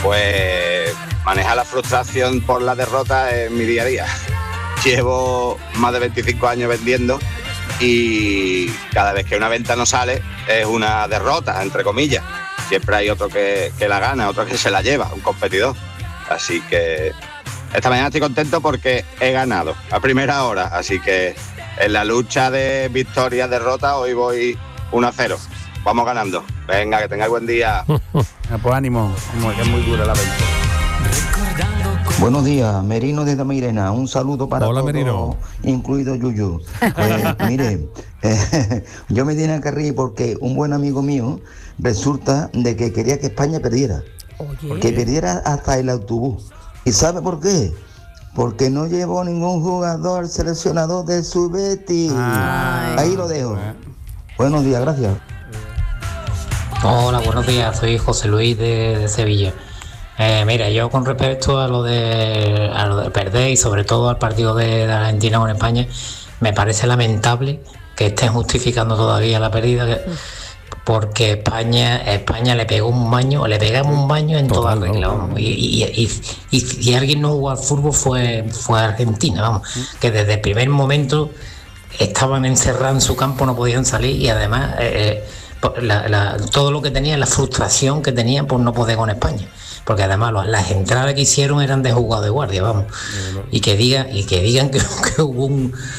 Pues manejar la frustración por la derrota es mi día a día. Llevo más de 25 años vendiendo y cada vez que una venta no sale es una derrota, entre comillas. Siempre hay otro que la gana, otro que se la lleva, un competidor. Así que esta mañana estoy contento porque he ganado a primera hora. Así que en la lucha de victoria-derrota hoy voy 1-0. Vamos ganando. Venga, que tengáis buen día. Pues ánimo, que es muy dura la venta. Buenos días, Merino desde Mairena. Un saludo para Hola, todos, Merino. incluido Yuyu. Mire, yo me tenía que reír porque un buen amigo mío resulta de que quería que España perdiera. Oye. Que perdiera hasta el autobús. ¿Y sabe por qué? Porque no llevó ningún jugador seleccionador de su Betis. Ahí lo dejo. Buenos días, gracias. Hola, buenos días, soy José Luis de Sevilla. Mira, yo con respecto a lo de perder y sobre todo al partido de Argentina con España, me parece lamentable que estén justificando todavía la pérdida, porque España le pegamos un baño en toda regla, vamos. Y si alguien no jugó al fútbol fue Argentina, vamos, que desde el primer momento estaban encerrados en su campo, no podían salir y además todo lo que tenían, la frustración que tenían por no poder con España, porque además las entradas que hicieron eran de jugado de guardia, vamos, y que digan que hubo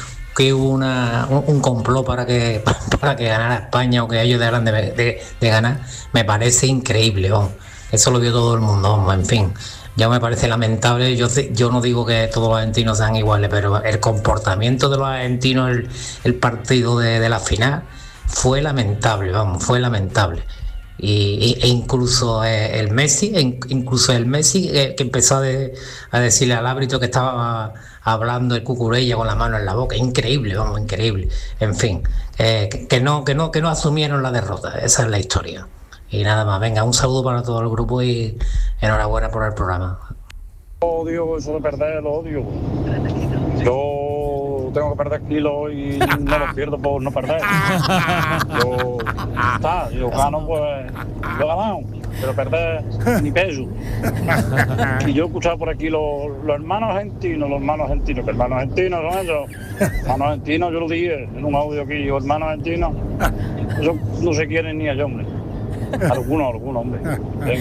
un complot para que ganara España o que ellos dejaran de ganar, me parece increíble, vamos. Eso lo vio todo el mundo, vamos, en fin. Ya me parece lamentable, yo no digo que todos los argentinos sean iguales, pero el comportamiento de los argentinos, el partido de la final, fue lamentable, vamos, fue lamentable. E incluso el Messi que empezó a decirle al árbitro que estaba hablando el cucurella con la mano en la boca, increíble, vamos, increíble. En fin, que no asumieron la derrota, esa es la historia. Y nada más, venga, un saludo para todo el grupo y enhorabuena por el programa. Odio eso de perder, lo odio. Yo tengo que perder kilos y no los pierdo por no perder. Yo gano, pues lo he ganado, pero perder ni peso. Y yo he escuchado por aquí los hermanos argentinos, que hermanos argentinos son ellos. Hermanos argentinos, yo lo dije en un audio aquí, yo, hermanos argentinos, ellos no se quieren ni a ellos, hombre. Algunos, hombre.